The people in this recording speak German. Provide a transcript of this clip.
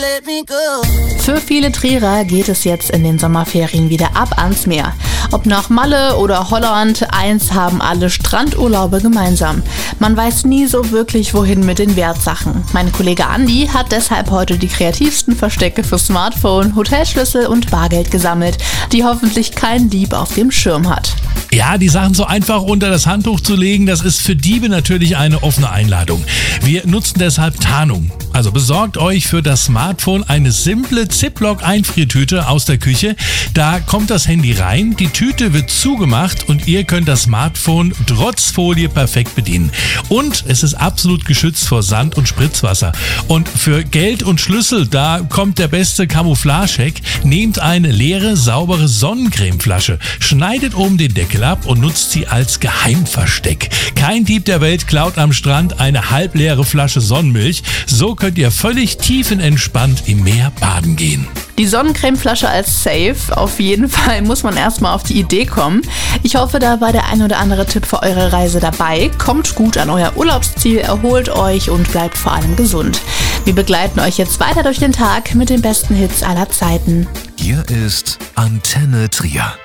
Für viele Trierer geht es jetzt in den Sommerferien wieder ab ans Meer. Ob nach Malle oder Holland, eins haben alle Strandurlaube gemeinsam. Man weiß nie so wirklich, wohin mit den Wertsachen. Mein Kollege Andi hat deshalb heute die kreativsten Verstecke für Smartphone, Hotelschlüssel und Bargeld gesammelt, die hoffentlich kein Dieb auf dem Schirm hat. Ja, die Sachen so einfach unter das Handtuch zu legen, das ist für Diebe natürlich eine offene Einladung. Wir nutzen deshalb Tarnung. Also besorgt euch für das Smartphone eine simple Ziploc-Einfriertüte aus der Küche. Da kommt das Handy rein, die Tüte wird zugemacht und ihr könnt das Smartphone trotz Folie perfekt bedienen. Und es ist absolut geschützt vor Sand und Spritzwasser. Und für Geld und Schlüssel, da kommt der beste Camouflage-Hack. Nehmt eine leere, saubere Sonnencremeflasche, schneidet oben den Deckel ab und nutzt sie als Geheimversteck. Kein Dieb der Welt klaut am Strand eine halbleere Flasche Sonnenmilch. So könnt ihr völlig tiefenentspannt im Meer baden gehen. Die Sonnencremeflasche als Safe, auf jeden Fall muss man erstmal auf die Idee kommen. Ich hoffe, da war der ein oder andere Tipp für eure Reise dabei. Kommt gut an euer Urlaubsziel, erholt euch und bleibt vor allem gesund. Wir begleiten euch jetzt weiter durch den Tag mit den besten Hits aller Zeiten. Hier ist Antenne Trier.